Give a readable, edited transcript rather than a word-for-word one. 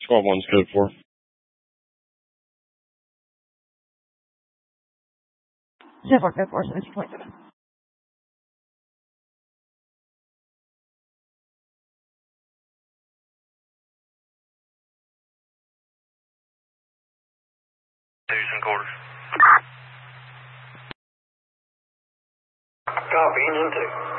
12-1's code 4. 7-4, code 4, 17.7. Twos and quarters. Copy, engine 2.